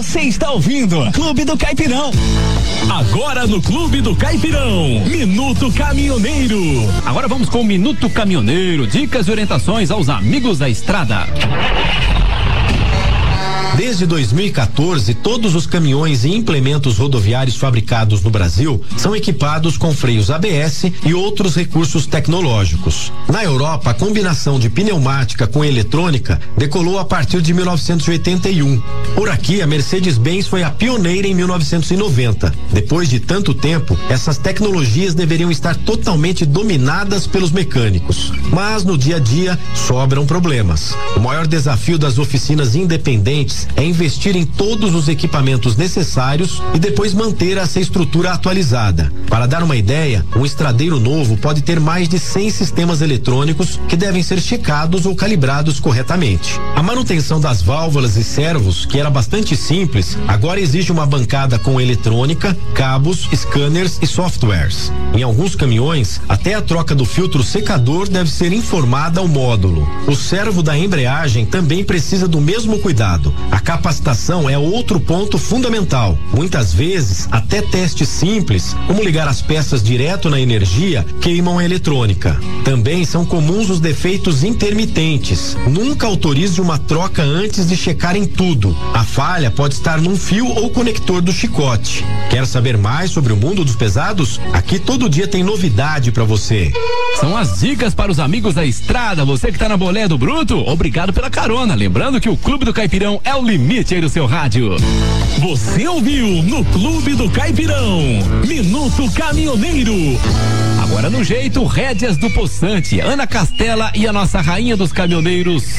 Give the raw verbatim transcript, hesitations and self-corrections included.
Você está ouvindo Clube do Caipirão. Agora no Clube do Caipirão, Minuto Caminhoneiro. Agora vamos com o Minuto Caminhoneiro, dicas e orientações aos amigos da estrada. Desde dois mil e quatorze, todos os caminhões e implementos rodoviários fabricados no Brasil são equipados com freios A B S e outros recursos tecnológicos. Na Europa, a combinação de pneumática com eletrônica decolou a partir de mil novecentos e oitenta e um. Por aqui, a Mercedes-Benz foi a pioneira em mil novecentos e noventa. Depois de tanto tempo, essas tecnologias deveriam estar totalmente dominadas pelos mecânicos. Mas no dia a dia, sobram problemas. O maior desafio das oficinas independentes é investir em todos os equipamentos necessários e depois manter essa estrutura atualizada. Para dar uma ideia, um estradeiro novo pode ter mais de cem sistemas eletrônicos que devem ser checados ou calibrados corretamente. A manutenção das válvulas e servos, que era bastante simples, agora exige uma bancada com eletrônica, cabos, scanners e softwares. Em alguns caminhões, até a troca do filtro secador deve ser informada ao módulo. O servo da embreagem também precisa do mesmo cuidado. A capacitação é outro ponto fundamental. Muitas vezes, até testes simples, como ligar as peças direto na energia, queimam a eletrônica. Também são comuns os defeitos intermitentes. Nunca autorize uma troca antes de checar em tudo. A falha pode estar num fio ou conector do chicote. Quer saber mais sobre o mundo dos pesados? Aqui todo dia tem novidade para você. São as dicas para os amigos da estrada. Você que tá na bolé do Bruto, obrigado pela carona. Lembrando que o Clube do Caipirão é o limite aí do seu rádio. Você ouviu no Clube do Caipirão, Minuto Caminhoneiro. Agora no jeito, rédeas do Poçante, Ana Castela e a nossa rainha dos caminhoneiros,